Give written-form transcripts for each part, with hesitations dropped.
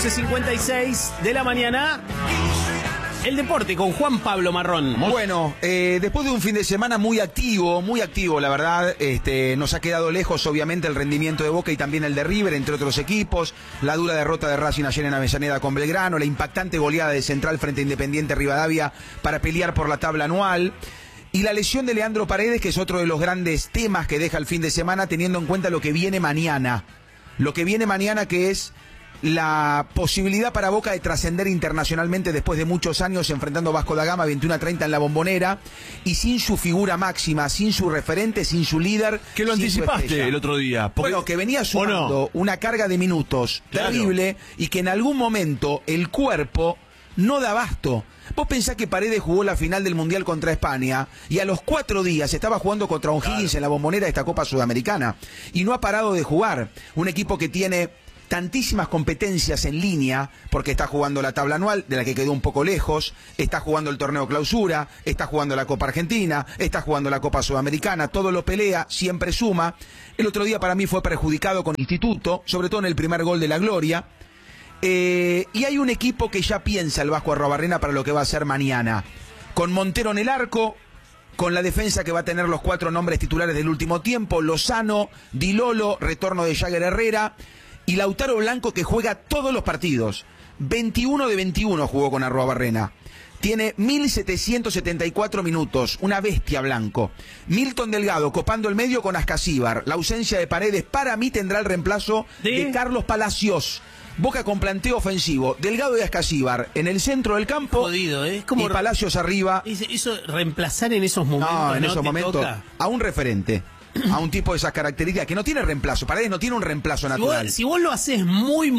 11:56 de la mañana. El deporte con Juan Pablo Marrón. Bueno, después de un fin de semana muy activo, la verdad, nos ha quedado lejos obviamente el rendimiento de Boca y también el de River, entre otros equipos, la dura derrota de Racing ayer en Avellaneda con Belgrano, la impactante goleada de Central frente a Independiente Rivadavia para pelear por la tabla anual, y la lesión de Leandro Paredes, que es otro de los grandes temas que deja el fin de semana, teniendo en cuenta lo que viene mañana, que es la posibilidad para Boca de trascender internacionalmente después de muchos años enfrentando a Vasco da Gama 21-30 en la Bombonera y sin su figura máxima, sin su referente, sin su líder. Que lo anticipaste el otro día. Bueno, que venía sumando una carga de minutos terrible y que en algún momento el cuerpo no da abasto. Vos pensás que Paredes jugó la final del Mundial contra España y a los 4 días estaba jugando contra O'Higgins en la Bombonera de esta Copa Sudamericana y no ha parado de jugar. Un equipo que tiene tantísimas competencias en línea, porque está jugando la tabla anual, de la que quedó un poco lejos, está jugando el torneo clausura, está jugando la Copa Argentina, está jugando la Copa Sudamericana, todo lo pelea, siempre suma. El otro día para mí fue perjudicado con Instituto, sobre todo en el primer gol de la Gloria. Y hay un equipo que ya piensa el Vasco Arruabarrena para lo que va a ser mañana, con Montero en el arco, con la defensa que va a tener los 4 nombres titulares del último tiempo, Lozano, Di Lolo, retorno de Jagger Herrera, y Lautaro Blanco, que juega todos los partidos. 21 de 21 jugó con Arruabarrena. Tiene 1774 minutos, una bestia Blanco. Milton Delgado copando el medio con Ascasíbar. La ausencia de Paredes para mí tendrá el reemplazo de Carlos Palacios. Boca con planteo ofensivo, Delgado y Ascasíbar en el centro del campo. Jodido, ¿eh? Como y Palacios arriba. Eso reemplazar en esos momentos. No, en esos momentos toca a un referente, a un tipo de esas características que no tiene reemplazo. Paredes no tiene un reemplazo natural. Si vos lo haces muy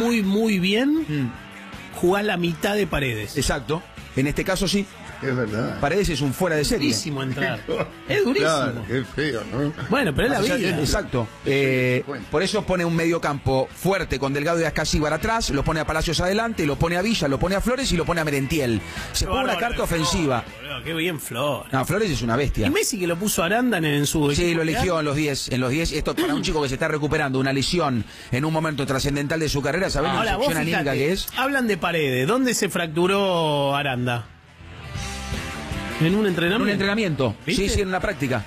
bien, jugás la mitad de Paredes. Exacto. En este caso sí. Es verdad. Paredes es un fuera de serie. Es durísimo entrar. Es durísimo. Claro, qué feo, ¿no? Bueno, pero es la vida. Exacto. Por eso pone un mediocampo fuerte con Delgado y Ascasíbar atrás, lo pone a Palacios adelante, lo pone a Villa, lo pone a Flores y lo pone a Merentiel. Se pone una carta ofensiva. Qué bien Flores. No, Flores es una bestia. Y Messi que lo puso a Aranda en su... Sí, lo eligió en los 10. Esto para un chico que se está recuperando una lesión en un momento trascendental de su carrera, ¿sabés la infección anímica que es? Hablan de Paredes. ¿Dónde se fracturó Aranda? ¿En un entrenamiento? En un entrenamiento. ¿Viste? Sí, en una práctica.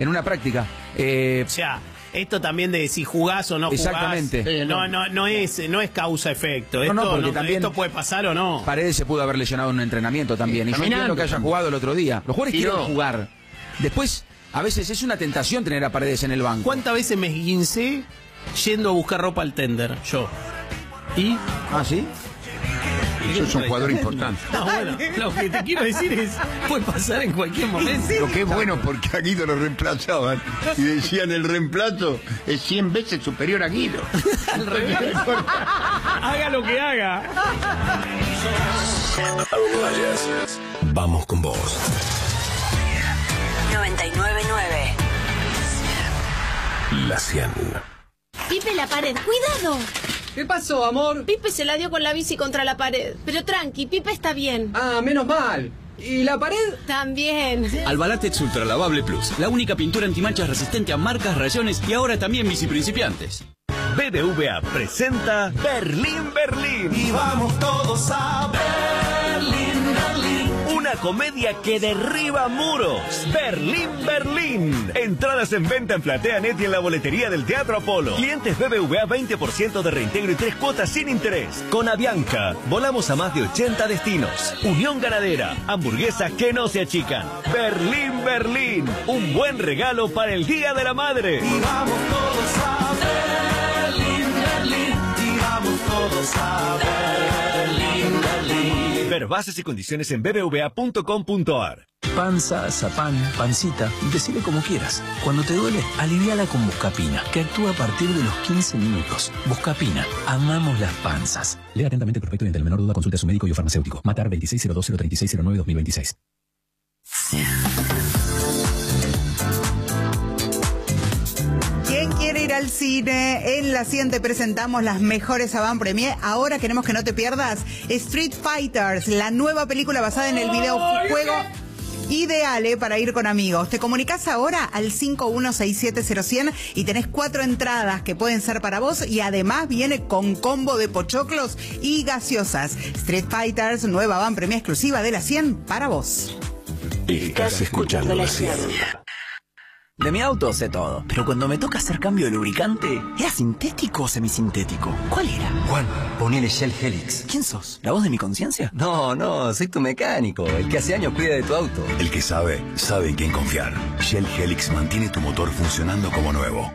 O sea, esto también de si jugás o no jugás. Exactamente. No es causa-efecto. Esto puede pasar o no. Paredes se pudo haber lesionado en un entrenamiento también. Y yo entiendo que haya jugado el otro día. Los jugadores quieren jugar. Después, a veces es una tentación tener a Paredes en el banco. ¿Cuántas veces me esguincé yendo a buscar ropa al tender? Yo. ¿Y? ¿Ah, sí? Eso es un jugador importante. No, bueno, lo que te quiero decir es, puede pasar en cualquier momento. Lo que es bueno porque a Guido lo reemplazaban y decían el reemplazo es 100 veces superior a Guido. Haga lo que haga. Vamos con vos. 99.9 La 100. Pipe, la pared, cuidado. ¿Qué pasó, amor? Pipe se la dio con la bici contra la pared. Pero tranqui, Pipe está bien. Ah, menos mal. ¿Y la pared? También. Albalatex Ultra Lavable Plus, la única pintura antimanchas resistente a marcas, rayones y ahora también bici principiantes. BBVA presenta Berlín. Y vamos todos a Berlín. Una comedia que derriba muros. Berlín. Entradas en venta en PlateaNet y en la boletería del Teatro Apolo. Clientes BBVA 20% de reintegro y 3 cuotas sin interés. Con Avianca, volamos a más de 80 destinos. Unión Ganadera, hamburguesas que no se achican. Berlín. Un buen regalo para el Día de la Madre. Y vamos todos a Berlín. Y vamos todos a Berlín. Ver bases y condiciones en bbva.com.ar. Panza, zapán, pancita, decile como quieras. Cuando te duele, aliviala con Buscapina, que actúa a partir de los 15 minutos. Buscapina, amamos las panzas. Lea atentamente el prospecto y ante la menor duda consulte a su médico y o farmacéutico. Matar 2602-03609-2026. ¿Quién quiere ir al cine? En la 100 te presentamos las mejores avant premier. Ahora queremos que no te pierdas Street Fighters, la nueva película basada en el videojuego Ideal para ir con amigos. Te comunicás ahora al 51670100 y tenés 4 entradas que pueden ser para vos y además viene con combo de pochoclos y gaseosas. Street Fighters, nueva van premia exclusiva de la 100 para vos. Estás escuchando la 100. De mi auto sé todo, pero cuando me toca hacer cambio de lubricante, ¿era sintético o semisintético? ¿Cuál era? Juan, ponele Shell Helix. ¿Quién sos? ¿La voz de mi conciencia? No, soy tu mecánico, el que hace años cuida de tu auto. El que sabe en quién confiar. Shell Helix mantiene tu motor funcionando como nuevo.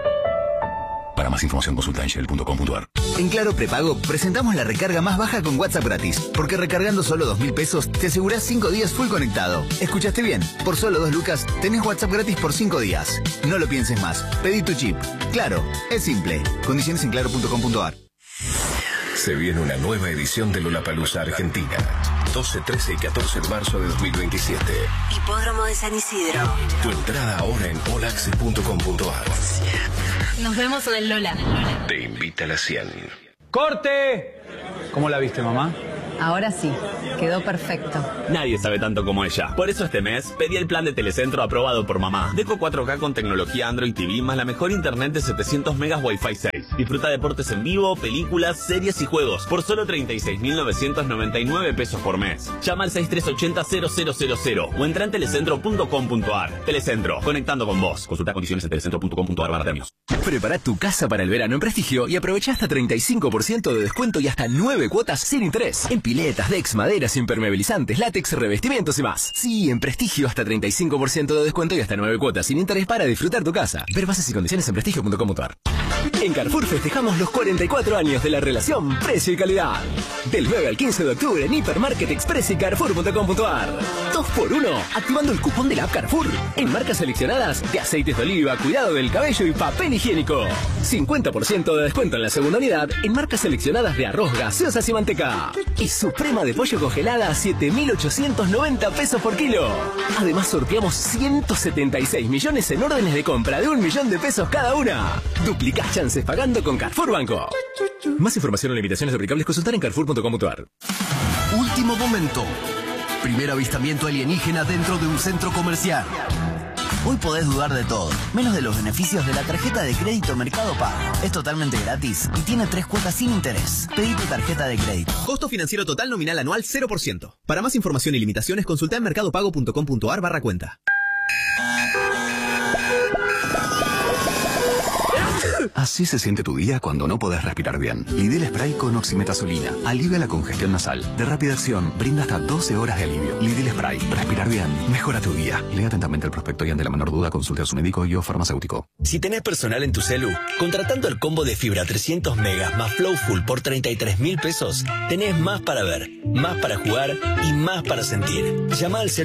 Para más información consulta en shell.com.ar. En Claro Prepago presentamos la recarga más baja con WhatsApp gratis. Porque recargando solo 2.000 pesos te asegurás 5 días full conectado. ¿Escuchaste bien? Por solo 2 lucas tenés WhatsApp gratis por 5 días. No lo pienses más. Pedí tu chip. Claro, es simple. Condiciones en claro.com.ar. Se viene una nueva edición de Lollapalooza Argentina. 12, 13 y 14 de marzo de 2027. Hipódromo de San Isidro. Tu entrada ahora en olaxe.com.ar. Nos vemos en el Lola. Te invita a la 100. ¡Corte! ¿Cómo la viste, mamá? Ahora sí, quedó perfecto. Nadie sabe tanto como ella. Por eso este mes pedí el plan de Telecentro aprobado por mamá. Deco 4K con tecnología Android TV más la mejor internet de 700 megas Wi-Fi 6. Disfruta deportes en vivo, películas, series y juegos por solo 36.999 pesos por mes. Llama al 6380-0000 o entra en telecentro.com.ar. Telecentro, conectando con vos. Consulta condiciones en telecentro.com.ar/términos. Prepara tu casa para el verano en Prestigio y aprovecha hasta 35% de descuento y hasta 9 cuotas sin interés. En piletas, decks, maderas, impermeabilizantes, látex, revestimientos y más. Sí, en Prestigio hasta 35% de descuento y hasta 9 cuotas sin interés para disfrutar tu casa. Ver bases y condiciones en prestigio.com.ar. En Carrefour festejamos los 44 años de la relación precio y calidad. Del 9 al 15 de octubre en Hipermarket Express y Carrefour.com.ar. 2x1 activando el cupón de la app Carrefour en marcas seleccionadas de aceites de oliva, cuidado del cabello y papel higiénico. 50% de descuento en la segunda unidad en marcas seleccionadas de arroz, gaseosas y manteca. Y Suprema de pollo congelada a 7.890 pesos por kilo. Además sorteamos 176 millones en órdenes de compra de 1 millón de pesos cada una. Duplicás chances pagando con Carrefour Banco. Más información o limitaciones aplicables consultar en carrefour.com.ar. Último momento. Primer avistamiento alienígena dentro de un centro comercial. Hoy podés dudar de todo, menos de los beneficios de la tarjeta de crédito Mercado Pago. Es totalmente gratis y tiene 3 cuotas sin interés. Pedí tu tarjeta de crédito. Costo financiero total nominal anual 0%. Para más información y limitaciones consulta en mercadopago.com.ar/cuenta. Así se siente tu día cuando no podés respirar bien. Lidl Spray con oximetazolina. Alivia la congestión nasal. De rápida acción, brinda hasta 12 horas de alivio. Lidl Spray. Respirar bien. Mejora tu día. Lea atentamente el prospecto y ante la menor duda consulte a su médico y o farmacéutico. Si tenés personal en tu celu, contratando el combo de fibra 300 megas más Flow Full por 33.000 pesos, tenés más para ver, más para jugar y más para sentir. Llama al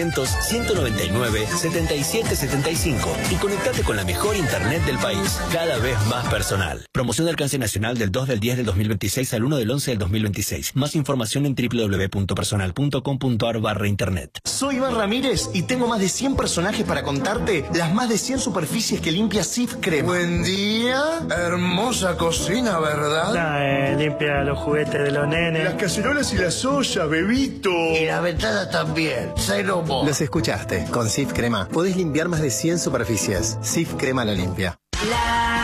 0800-199-7775 y conectate con la mejor internet del país. Cada vez más personal. Promoción de alcance nacional del 2 del 10 del 2026 al 1 del 11 del 2026. Más información en www.personal.com.ar/internet. Soy Iván Ramírez y tengo más de 100 personajes para contarte las más de 100 superficies que limpia Sif Crema. Buen día. Hermosa cocina, ¿verdad? Limpia los juguetes de los nenes. Las cacerolas y las ollas, bebito. Y las ventanas también. Cero Mo. Los escuchaste. Con Sif Crema podés limpiar más de 100 superficies. Sif Crema la limpia.